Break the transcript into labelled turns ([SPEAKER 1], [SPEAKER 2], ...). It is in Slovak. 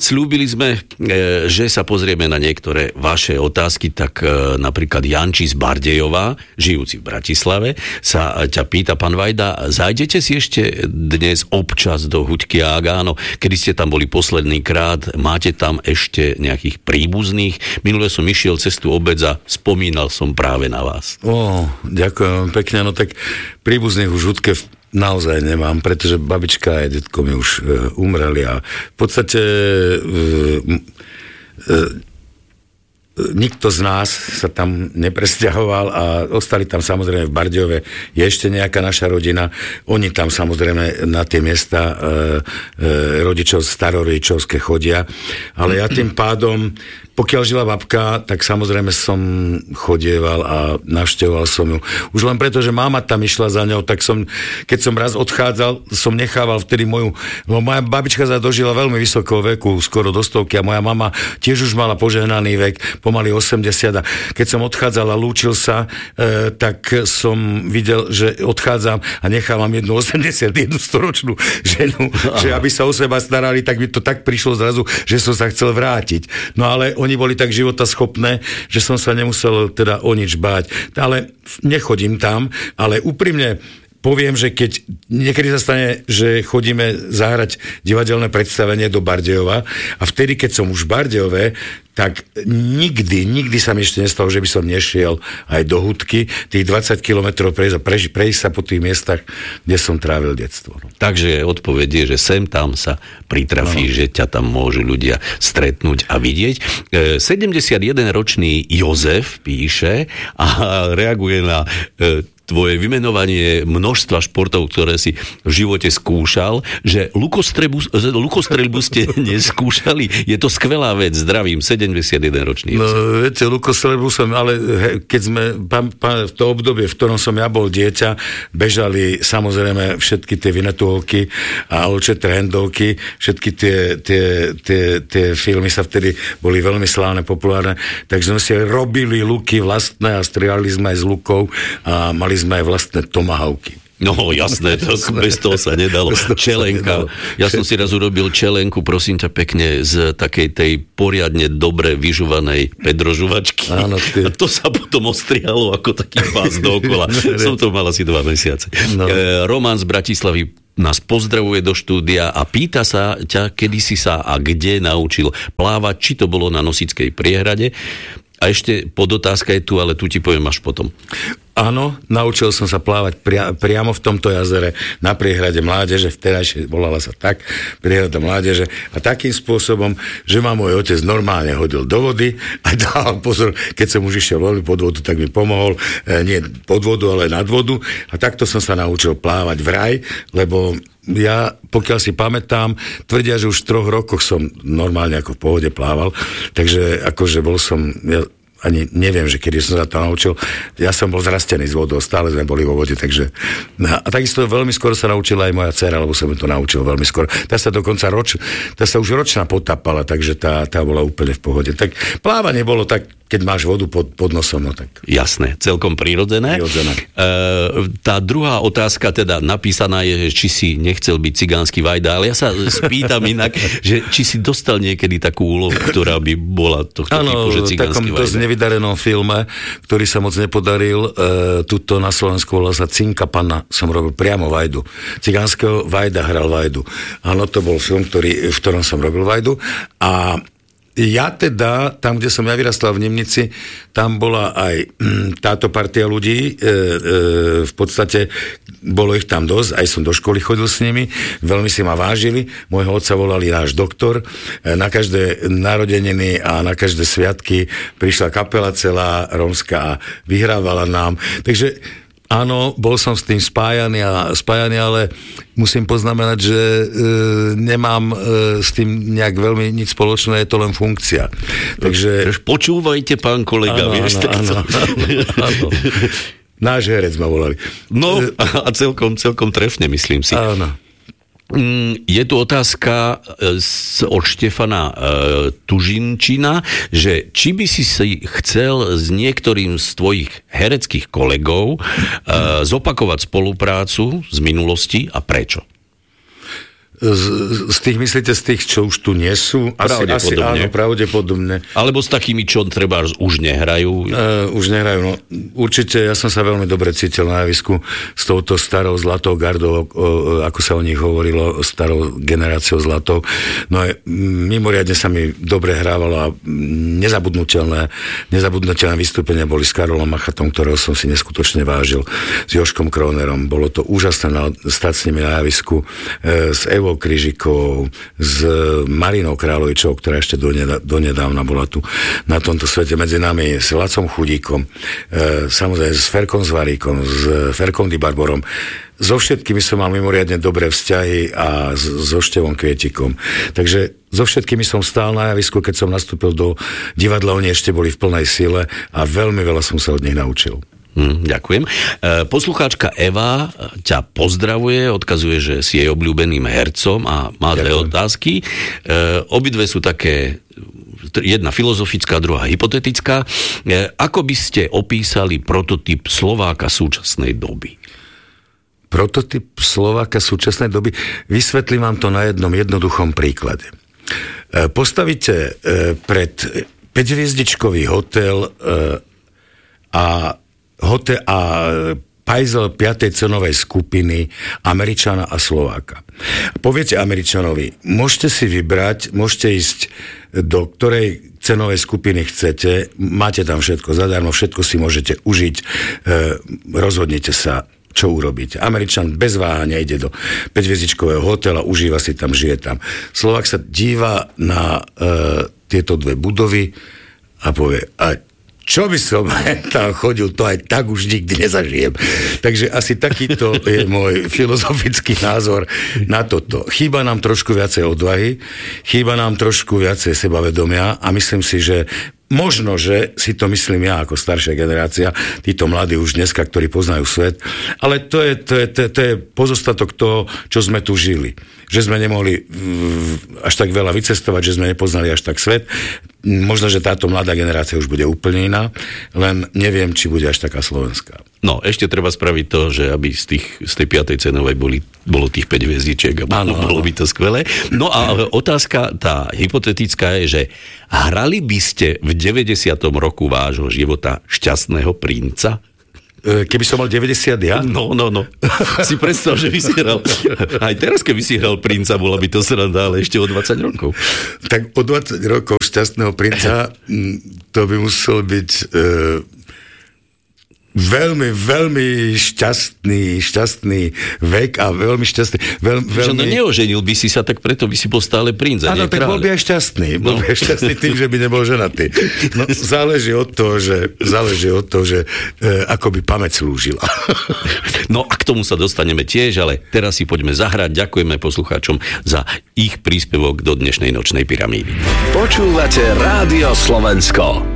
[SPEAKER 1] Sľúbili sme, že sa pozrieme na niektoré vaše otázky, tak napríklad Janči z Bardejova, žijúci v Bratislave, sa ťa pýta, pán Vajda, zajdete si ešte dnes občas do Huďky, a ak áno, kedy ste tam boli posledný krát, máte tam ešte nejakých príbuzných? Minule som išiel cez tú obec a spomínal som práve na vás.
[SPEAKER 2] Ďakujem pekne, no tak príbuzných už Huďke naozaj nemám, pretože babička a detko mi už umreli a v podstate nikto z nás sa tam nepresťahoval a ostali tam samozrejme v Bardejove. Je ešte nejaká naša rodina. Oni tam samozrejme na tie miesta starorodičovské chodia. Ale ja tým pádom, pokiaľ žila babka, tak samozrejme som chodieval a navštevoval som ju. Už len preto, že máma tam išla za ňou, tak keď som raz odchádzal, som nechával vtedy moja babička sa dožila veľmi vysokého veku, skoro do 100, a moja mama tiež už mala požehnaný vek, pomaly 80, a keď som odchádzal a lúčil sa, tak som videl, že odchádzam a nechávam jednu 81 storočnú ženu, že aby sa o seba starali, tak mi to tak prišlo zrazu, že som sa chcel vrátiť. No ale oni boli tak životaschopné, že som sa nemusel teda o nič báť. Ale nechodím tam, ale úprimne poviem, že keď niekedy sa stane, že chodíme zahrať divadelné predstavenie do Bardejova a vtedy, keď som už v Bardejove, tak nikdy sa mi ešte nestalo, že by som nešiel aj do Huďky, tých 20 kilometrov prejsť sa po tých miestach, kde som trávil detstvo.
[SPEAKER 1] Takže odpoveď je, že sem tam sa pritrafí, že ťa tam môžu ľudia stretnúť a vidieť. 71-ročný Jozef píše a reaguje na tvoje vymenovanie množstva športov, ktoré si v živote skúšal, že lukostrelbu ste neskúšali. Je to skvelá vec. Zdravím, 71-ročný.
[SPEAKER 2] No, viete, lukostrelbu som, ale keď sme v to obdobie, v ktorom som ja bol dieťa, bežali samozrejme všetky tie Vinetuovky a Olčetre Hendovky, všetky tie filmy sa vtedy boli veľmi slávne, populárne, takže sme si robili luky vlastné a strieľali sme aj z lukov a mali sme aj vlastné tomahawky.
[SPEAKER 1] No jasné, bez toho sa nedalo. Čelenka. Ja som si raz urobil čelenku, prosím ťa pekne, z takej tej poriadne dobre vyžuvanej pedrožuvačky. Áno, a to sa potom ostrialo ako taký pás dookola. Som to mal asi 2 mesiace. No. Roman z Bratislavy nás pozdravuje do štúdia a pýta sa ťa, kedy si sa a kde naučil plávať, či to bolo na Nosickej priehrade. A ešte podotázka je tu, ale tu ti poviem až potom.
[SPEAKER 2] Áno, naučil som sa plávať priamo v tomto jazere na priehrade Mládeže, vtedajšie volala sa tak, priehrada Mládeže, a takým spôsobom, že ma môj otec normálne hodil do vody a dal pozor, keď som už išiel veľmi pod vodu, tak mi pomohol, nie pod vodu, ale nad vodu, a takto som sa naučil plávať vraj, lebo ja, pokiaľ si pamätám, tvrdia, že už v 3 rokoch som normálne ako v pohode plával, takže akože bol som... ani neviem, že kedy som sa to naučil. Ja som bol zrastený z vodou, stále sme boli vo vode, takže... A takisto veľmi skoro sa naučila aj moja dcera, lebo som to naučil veľmi skoro. Tá sa dokonca tá sa už ročná potápala, takže tá bola úplne v pohode. Tak plávanie bolo tak, keď máš vodu pod nosom, no tak...
[SPEAKER 1] Jasné, celkom prirodzené. Tá druhá otázka teda napísaná je, že či si nechcel byť cigánsky Vajda, ale ja sa spýtam inak, že či si dostal niekedy takú úlohu, ktorá by bola tohto typu, že cigánsky Vajda.
[SPEAKER 2] Nevydarenom filme, ktorý sa moc nepodaril, tuto na Slovensku volal sa Cinka Panna, som robil priamo Vajdu. Cigánskeho Vajda hral Vajdu. Áno, to bol film, v ktorom som robil Vajdu. A ja teda, tam, kde som ja vyrastal v Nimnici, tam bola aj táto partia ľudí, v podstate bolo ich tam dosť, aj som do školy chodil s nimi, veľmi si ma vážili, môjho otca volali náš doktor, na každé narodeniny a na každé sviatky prišla kapela celá rómska a vyhrávala nám, takže áno, bol som s tým spájaný, ale musím poznamenať, že nemám s tým nejak veľmi nič spoločné, je to len funkcia. Takže...
[SPEAKER 1] Počúvajte, pán kolega, vieš. Áno.
[SPEAKER 2] Náš herec ma volali.
[SPEAKER 1] No, a celkom trefne, myslím si.
[SPEAKER 2] Áno.
[SPEAKER 1] Je tu otázka od Štefana Tužinčina, že či by si chcel s niektorým z tvojich hereckých kolegov zopakovať spoluprácu z minulosti a prečo?
[SPEAKER 2] Z tých, myslíte, z tých, čo už tu nie sú? Asi áno, pravdepodobne.
[SPEAKER 1] Alebo s takými, čo treba už nehrajú?
[SPEAKER 2] Už nehrajú, no. Určite, ja som sa veľmi dobre cítil na javisku s touto starou zlatou gardou, ako sa o nich hovorilo, starou generáciou zlatou. No mimoriadne sa mi dobre hrávalo a nezabudnutelné vystúpenia boli s Karolom Machatom, ktorého som si neskutočne vážil, s Jožkom Kronerom. Bolo to úžasné stať s nimi na javisku, s Evou Kryžikovou, s Marinou Kráľovičovou, ktorá ešte donedávna bola tu na tomto svete medzi nami, s Lacom Chudíkom, samozrejme s Ferkom Zvaríkom, s Ferkom Di Barborom. So všetkými som mal mimoriadne dobré vzťahy a so Števom Kvietikom. Takže so všetkými som stál na javisku, keď som nastúpil do divadla, oni ešte boli v plnej sile a veľmi veľa som sa od nich naučil.
[SPEAKER 1] Ďakujem. Poslucháčka Eva ťa pozdravuje, odkazuje, že si jej obľúbeným hercom a má dve otázky. Obidve sú také, jedna filozofická, druhá hypotetická. Ako by ste opísali prototyp Slováka súčasnej doby?
[SPEAKER 2] Prototyp Slováka súčasnej doby? Vysvetlím vám to na jednom jednoduchom príklade. Postavíte pred 5-hviezdičkový hotel a pajzel 5. cenovej skupiny Američana a Slováka. Poviete Američanovi, môžete si vybrať, môžete ísť do ktorej cenovej skupiny chcete, máte tam všetko zadarmo, všetko si môžete užiť, rozhodnite sa, čo urobiť. Američan bez váhania ide do 5-hviezdičkového hotela, užíva si tam, žije tam. Slovák sa díva na tieto dve budovy a povie, čo by som tam chodil, to aj tak už nikdy nezažijem. Takže asi takýto je môj filozofický názor na toto. Chýba nám trošku viacej odvahy, chýba nám trošku viacej sebavedomia a myslím si, že možno, že si to myslím ja ako staršia generácia, títo mladí už dneska, ktorí poznajú svet, ale to je pozostatok toho, čo sme tu žili. Že sme nemohli až tak veľa vycestovať, že sme nepoznali až tak svet. Možno, že táto mladá generácia už bude úplne iná, len neviem, či bude až taká slovenská.
[SPEAKER 1] No, ešte treba spraviť to, že aby z tej 5. cenovej bolo tých 5 hviezdičiek a bolo by to skvelé. No a otázka, tá hypotetická je, že hrali by ste v 90. roku vášho života Šťastného princa?
[SPEAKER 2] Keby som mal 90 ja?
[SPEAKER 1] No. Si predstav, že by si hral. Aj teraz, keby si hral princa, bola by to sranda, ale ešte o 20 rokov.
[SPEAKER 2] Tak o 20 rokov Šťastného princa, to by musel byť veľmi, veľmi šťastný vek a veľmi šťastný.
[SPEAKER 1] Že neoženil by si sa, tak preto by si bol stále princ.
[SPEAKER 2] Áno, tak bol by aj šťastný. Bol by aj šťastný tým, že by nebol ženatý. No, záleží od toho, že ako by pamäť slúžila.
[SPEAKER 1] No a k tomu sa dostaneme tiež, ale teraz si poďme zahrať. Ďakujeme poslucháčom za ich príspevok do dnešnej nočnej pyramídy.
[SPEAKER 3] Počúvate Rádio Slovensko.